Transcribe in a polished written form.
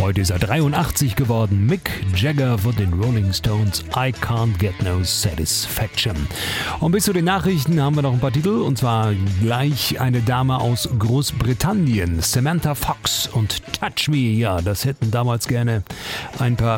Heute ist er 83 geworden. Mick Jagger von den Rolling Stones. I Can't Get No Satisfaction. Und bis zu den Nachrichten haben wir noch ein paar Titel. Und zwar gleich eine Dame aus Großbritannien. Samantha Fox und Touch Me. Ja, das hätten damals gerne ein paar